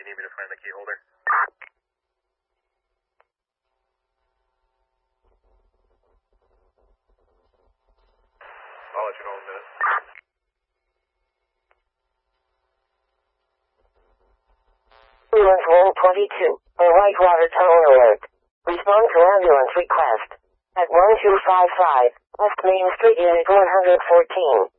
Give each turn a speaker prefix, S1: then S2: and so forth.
S1: need me to find the key holder? I'll let you know in a minute.
S2: Ambulance 122, a Whitewater Tunnel alert. Respond to ambulance request. At 1255, West Main Street, Unit 114.